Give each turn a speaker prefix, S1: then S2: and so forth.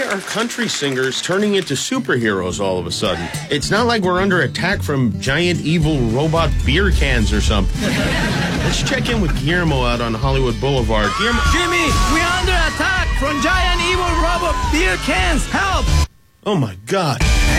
S1: are country singers turning into superheroes all of a sudden? It's not like we're under attack from giant evil robot beer cans or something. Let's check in with Guillermo out on Hollywood Boulevard. Guillermo.
S2: Jimmy, we're under attack from giant evil robot beer cans. Help!
S1: Oh my God.